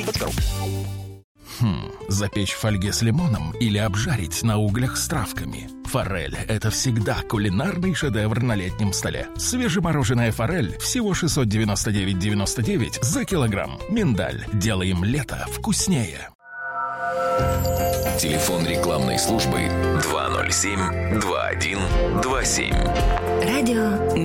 Запечь в фольге с лимоном или обжарить на углях с травками. Форель – это всегда кулинарный шедевр на летнем столе. Свежемороженая форель всего 699,99 за килограмм. Миндаль. Делаем лето вкуснее. Телефон рекламной службы 207-2127. Радио